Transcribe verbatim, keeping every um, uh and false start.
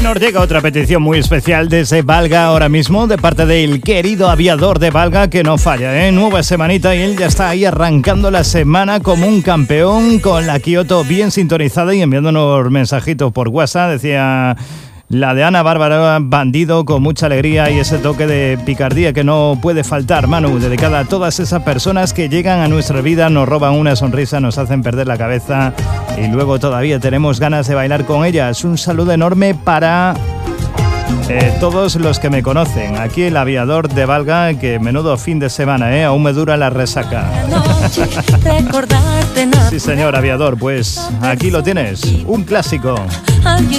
nos llega otra petición muy especial desde Valga ahora mismo, de parte del querido aviador de Valga, que no falla, ¿eh? Nueva semanita y él ya está ahí arrancando la semana como un campeón, con la Kioto bien sintonizada y enviándonos mensajitos por WhatsApp. Decía... La de Ana Bárbara, bandido, con mucha alegría y ese toque de picardía que no puede faltar, Manu, dedicada a todas esas personas que llegan a nuestra vida, nos roban una sonrisa, nos hacen perder la cabeza y luego todavía tenemos ganas de bailar con ellas. Un saludo enorme para eh, todos los que me conocen. Aquí el aviador de Valga, que menudo fin de semana, ¿eh? Aún me dura la resaca. Sí, señor aviador, pues aquí lo tienes, un clásico.